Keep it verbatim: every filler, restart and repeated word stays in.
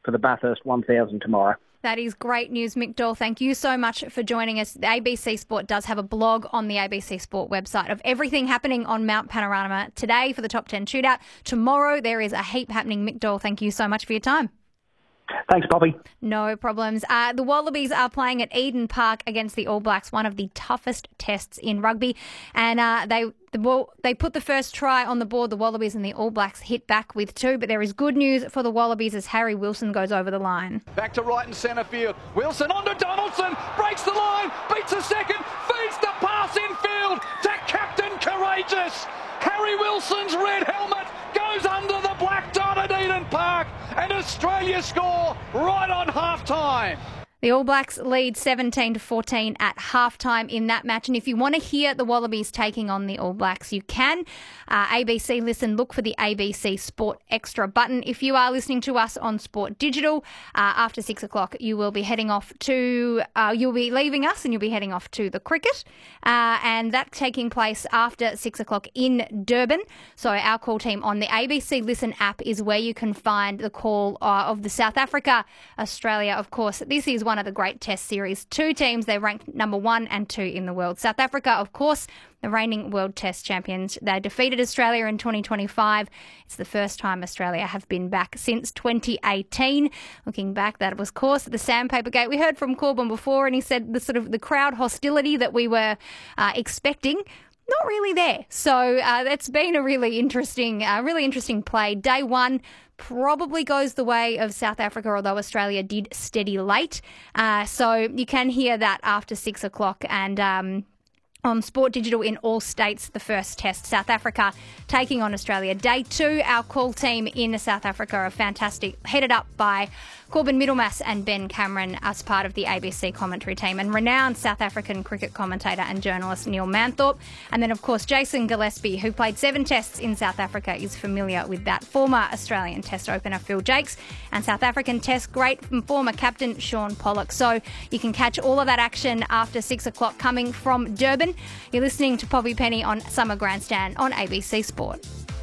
for the Bathurst one thousand tomorrow. That is great news, Mick Doyle. Thank you so much for joining us. The A B C Sport does have a blog on the A B C Sport website of everything happening on Mount Panorama today for the top ten shootout. Tomorrow there is a heap happening. Mick Doyle, thank you so much for your time. Thanks, Poppy. No problems. Uh, the Wallabies are playing at Eden Park against the All Blacks, one of the toughest tests in rugby. And uh, they the ball, they put the first try on the board. The Wallabies and the All Blacks hit back with two. But there is good news for the Wallabies as Harry Wilson goes over the line. Back to right and centre field. Wilson on to Donaldson. Breaks the line. Beats a second. Feeds the pass infield to Captain Courageous. Harry Wilson's red helmet goes under the black dot at Eden Park, and Australia score right on half-time. The All Blacks lead seventeen to fourteen at halftime in that match. And if you want to hear the Wallabies taking on the All Blacks, you can. Uh, A B C Listen, look for the A B C Sport Extra button. If you are listening to us on Sport Digital, uh, after six o'clock, you will be heading off to, uh, you'll be leaving us and you'll be heading off to the cricket. Uh, and that's taking place after six o'clock in Durban. So our call team on the A B C Listen app is where you can find the call uh, of the South Africa, Australia, of course. This is one of the great test series. Two teams, they're ranked number one and two in the world. South Africa, of course, the reigning world test champions. They defeated Australia in twenty twenty-five. It's the first time Australia have been back since twenty eighteen. Looking back, that was, of course, the Sandpaper Gate. We heard from Corbin before, and he said the sort of the crowd hostility that we were uh, expecting, not really there. So uh, that's been a really interesting, uh, really interesting play. Day one probably goes the way of South Africa, although Australia did steady late. Uh, so you can hear that after six o'clock and um, on Sport Digital in all states, the first test. South Africa taking on Australia. Day two, our call team in South Africa are fantastic, headed up by Corbin Middlemass and Ben Cameron as part of the A B C commentary team, and renowned South African cricket commentator and journalist Neil Manthorpe. And then, of course, Jason Gillespie, who played seven tests in South Africa, is familiar with that. Former Australian Test opener Phil Jakes and South African Test great and former captain Sean Pollock. So you can catch all of that action after six o'clock coming from Durban. You're listening to Poppy Penny on Summer Grandstand on A B C Sport.